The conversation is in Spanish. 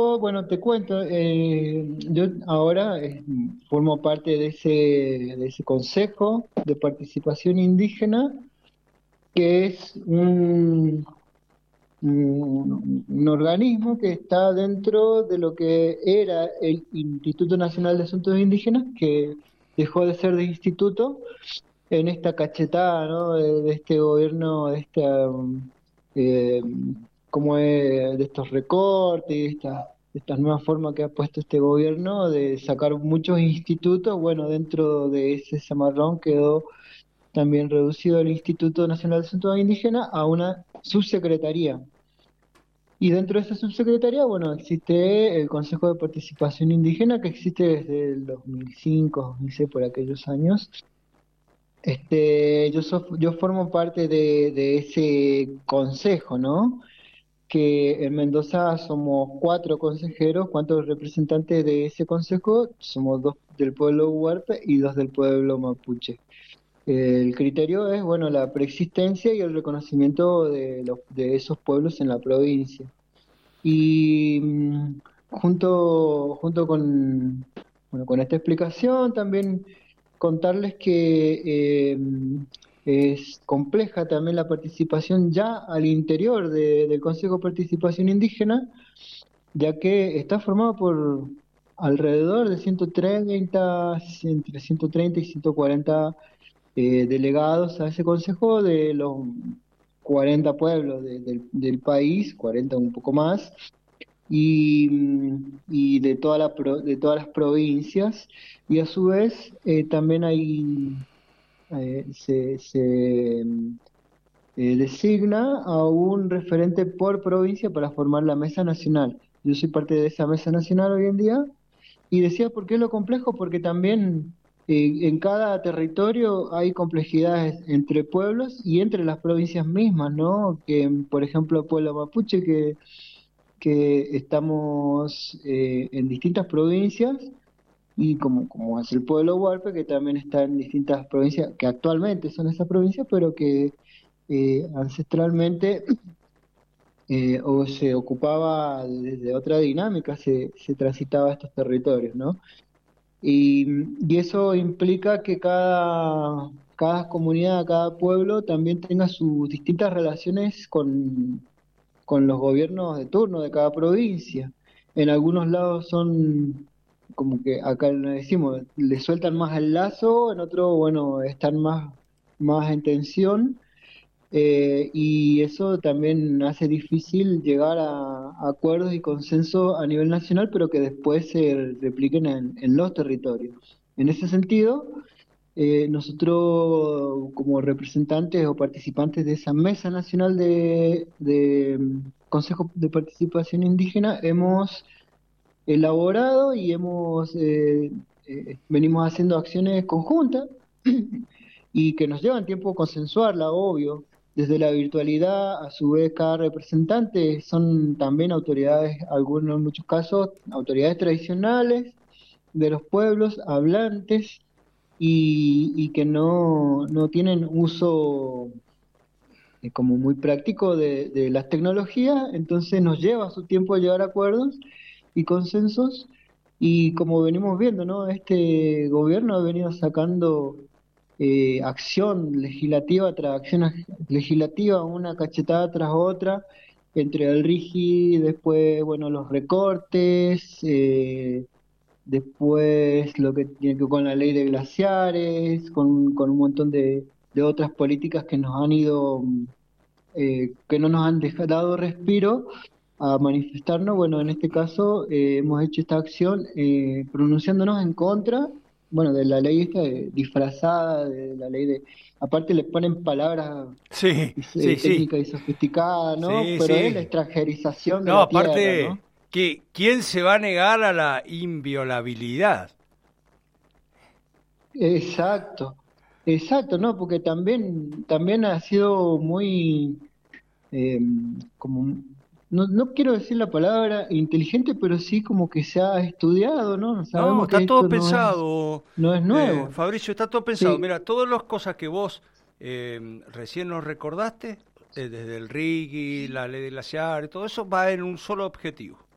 bueno, te cuento, yo ahora formo parte de ese Consejo de Participación Indígena, que es un organismo que está dentro de lo que era el Instituto Nacional de Asuntos Indígenas, que dejó de ser de instituto en esta cachetada, ¿no? De este gobierno, eh, de estos recortes, de estas nuevas formas que ha puesto este gobierno de sacar muchos institutos. Bueno, dentro de ese zamarrón quedó también reducido el Instituto Nacional de Asuntos Indígenas a una subsecretaría. Y dentro de esa subsecretaría, bueno, existe el Consejo de Participación Indígena, que existe desde el 2005, 2006, por aquellos años. Yo formo parte de ese consejo, ¿no? Que en Mendoza somos cuatro consejeros, cuatro representantes de ese consejo, somos dos del pueblo huarpe y dos del pueblo mapuche. El criterio es, bueno, la preexistencia y el reconocimiento de esos pueblos en la provincia. Y junto bueno, con esta explicación también contarles que es compleja también la participación ya al interior del Consejo de Participación Indígena, ya que está formado por alrededor de 130, entre 130 y 140 delegados a ese consejo de los 40 pueblos del país, 40 un poco más, y de de todas las provincias, y a su vez también designa a un referente por provincia para formar la mesa nacional. Yo soy parte de esa mesa nacional hoy en día, y decía, ¿por qué lo complejo? Porque también en cada territorio hay complejidades entre pueblos y entre las provincias mismas, ¿no? Que, por ejemplo, Pueblo Mapuche, que estamos en distintas provincias, y como es el pueblo Huarpe, que también está en distintas provincias, que actualmente son esas provincias, pero que ancestralmente o se ocupaba desde otra dinámica, se transitaba estos territorios, ¿no? Y eso implica que cada comunidad, cada pueblo también tenga sus distintas relaciones con los gobiernos de turno de cada provincia. En algunos lados son como que acá le decimos, le sueltan más el lazo, en otro, bueno, están más en tensión, y eso también hace difícil llegar a acuerdos y consensos a nivel nacional, pero que después se repliquen en los territorios. En ese sentido, nosotros como representantes o participantes de esa Mesa Nacional de Consejo de Participación Indígena hemos elaborado y venimos haciendo acciones conjuntas y que nos llevan tiempo consensuarla, obvio. Desde la virtualidad, a su vez, cada representante son también autoridades, algunos en muchos casos, autoridades tradicionales de los pueblos, hablantes, y que no tienen uso como muy práctico de las tecnologías, entonces nos lleva su tiempo a llegar a acuerdos y consensos, y como venimos viendo, ¿no? Este gobierno ha venido sacando acción legislativa tras legislativa, una cachetada tras otra, entre el RIGI, después, bueno, los recortes, después lo que tiene que ver con la ley de glaciares, con un montón de otras políticas que nos han ido, que no nos han dado respiro a manifestarnos. Bueno, en este caso hemos hecho esta acción pronunciándonos en contra, bueno, de la ley esta disfrazada, de la ley de... Aparte le ponen palabras Sí, sí, sí, técnicas y sofisticadas, ¿no? sí, Pero es la sí. extranjerización de No, la tierra, aparte, ¿no? ¿quién se va a negar a la inviolabilidad? Exacto, exacto, ¿no? Porque también ha sido muy, eh, como, no quiero decir la palabra inteligente, pero sí como que se ha estudiado, ¿no? No, Sabemos está que todo esto pensado, no es nuevo. Fabricio, está todo pensado. Sí, Mira, todas las cosas que vos recién nos recordaste, desde el RIGI, la ley de glaciar, todo eso va en un solo objetivo.